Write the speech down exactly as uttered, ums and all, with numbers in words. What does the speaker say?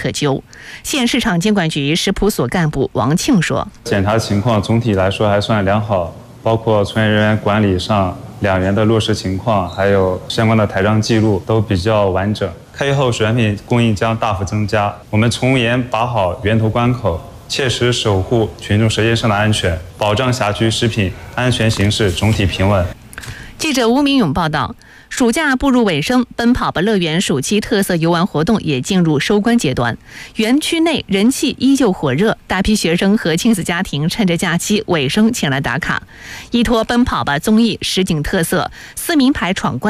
可究。县市场监管局食谱所干部王庆说：“ 检查情况总体来说还算良好，包括从业人员管理上两元的落实情况，还有相关的台账记录都比较完整。开业后，水产品供应将大幅增加。我们从严把好源头关口，切实守护群众舌尖上的安全，保障辖区食品安全形势总体平稳。” 记者吴明勇报道。暑假步入尾声，奔跑吧乐园暑期特色游玩活动也进入收官阶段。园区内人气依旧火热，大批学生和亲子家庭趁着假期尾声前来打卡。依托奔跑吧综艺实景特色，四名牌闯关。